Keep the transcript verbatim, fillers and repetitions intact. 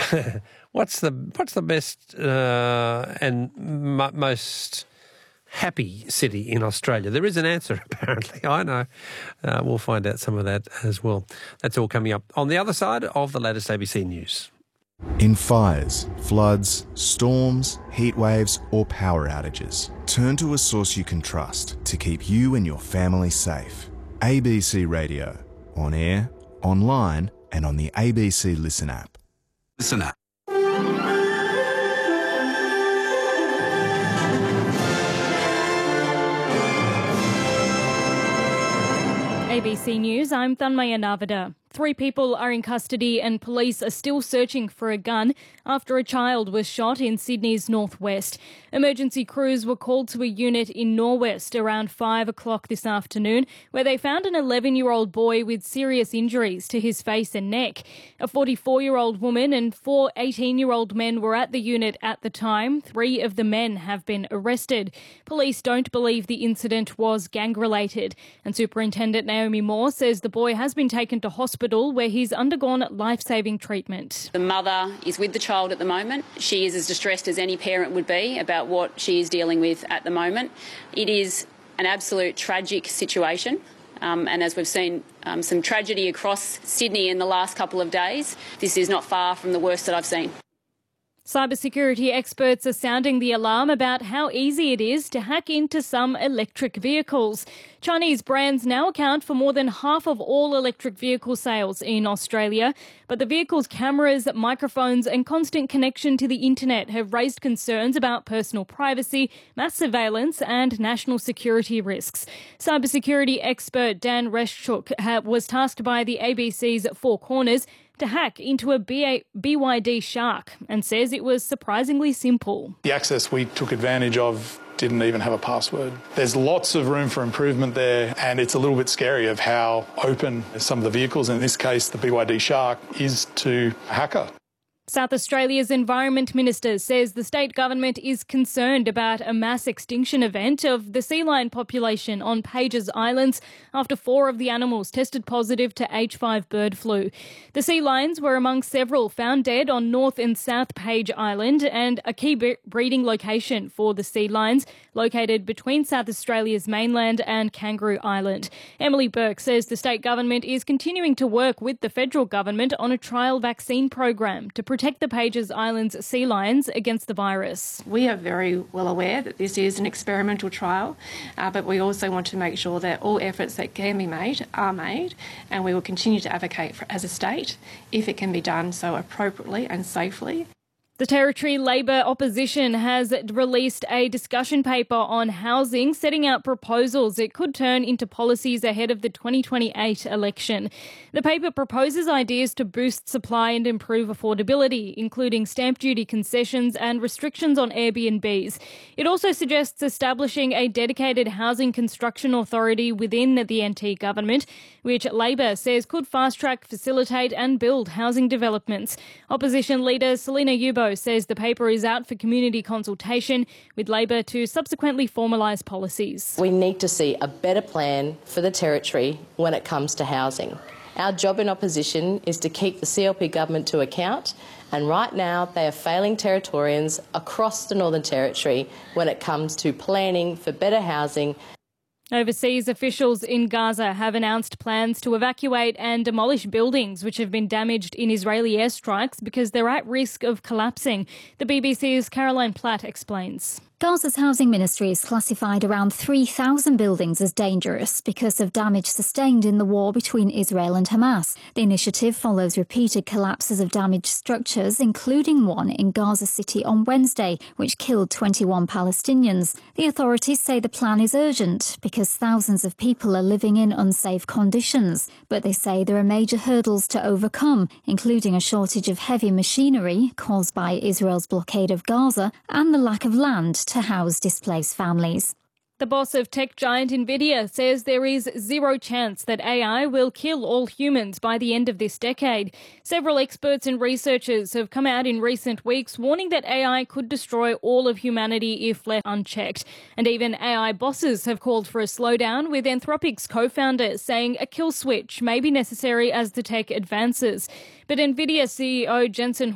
what's the what's the best uh, and m- most happy city in Australia? There is an answer, apparently. I know. Uh, we'll find out some of that as well. That's all coming up on the other side of the latest A B C News. In fires, floods, storms, heat waves or power outages, turn to a source you can trust to keep you and your family safe. A B C Radio. On air, online and on the A B C Listen app. Listen app. A B C News, I'm Thanmaya Navada. Three people are in custody and police are still searching for a gun after a child was shot in Sydney's northwest. Emergency crews were called to a unit in Norwest around five o'clock this afternoon, where they found an eleven-year-old boy with serious injuries to his face and neck. A forty-four-year-old woman and four eighteen-year-old men were at the unit at the time. Three of the men have been arrested. Police don't believe the incident was gang-related, and Superintendent Naomi Moore says the boy has been taken to hospital where he's undergone life-saving treatment. The mother is with the child at the moment. She is as distressed as any parent would be about what she is dealing with at the moment. It is an absolute tragic situation. Um, and as we've seen um, some tragedy across Sydney in the last couple of days, this is not far from the worst that I've seen. Cybersecurity experts are sounding the alarm about how easy it is to hack into some electric vehicles. Chinese brands now account for more than half of all electric vehicle sales in Australia, but the vehicle's cameras, microphones and constant connection to the internet have raised concerns about personal privacy, mass surveillance and national security risks. Cybersecurity expert Dan Reshchuk was tasked by the A B C's Four Corners to hack into a B Y D Shark and says it was surprisingly simple. The access we took advantage of didn't even have a password. There's lots of room for improvement there, and it's a little bit scary of how open some of the vehicles, in this case the B Y D Shark, is to a hacker. South Australia's Environment Minister says the state government is concerned about a mass extinction event of the sea lion population on Pages Islands after four of the animals tested positive to H five bird flu. The sea lions were among several found dead on North and South Page Island and a key breeding location for the sea lions located between South Australia's mainland and Kangaroo Island. Emily Burke says the state government is continuing to work with the federal government on a trial vaccine program to protect the Pages Islands sea lions against the virus. We are very well aware that this is an experimental trial, uh, but we also want to make sure that all efforts that can be made are made, and we will continue to advocate for, as a state, if it can be done so appropriately and safely. The Territory Labor opposition has released a discussion paper on housing, setting out proposals it could turn into policies ahead of the twenty twenty-eight election. The paper proposes ideas to boost supply and improve affordability, including stamp duty concessions and restrictions on Airbnbs. It also suggests establishing a dedicated housing construction authority within the N T government, which Labor says could fast-track, facilitate and build housing developments. Opposition leader Selina Yubo says the paper is out for community consultation, with Labor to subsequently formalise policies. We need to see a better plan for the Territory when it comes to housing. Our job in opposition is to keep the C L P government to account, and right now they are failing Territorians across the Northern Territory when it comes to planning for better housing. Overseas officials in Gaza have announced plans to evacuate and demolish buildings which have been damaged in Israeli airstrikes because they're at risk of collapsing. The B B C's Caroline Platt explains. Gaza's housing ministry has classified around three thousand buildings as dangerous because of damage sustained in the war between Israel and Hamas. The initiative follows repeated collapses of damaged structures, including one in Gaza City on Wednesday, which killed twenty-one Palestinians. The authorities say the plan is urgent because thousands of people are living in unsafe conditions, but they say there are major hurdles to overcome, including a shortage of heavy machinery caused by Israel's blockade of Gaza and the lack of land to house displaced families. The boss of tech giant Nvidia says there is zero chance that A I will kill all humans by the end of this decade. Several experts and researchers have come out in recent weeks warning that A I could destroy all of humanity if left unchecked. And even A I bosses have called for a slowdown, with Anthropic's co-founder saying a kill switch may be necessary as the tech advances. But Nvidia C E O Jensen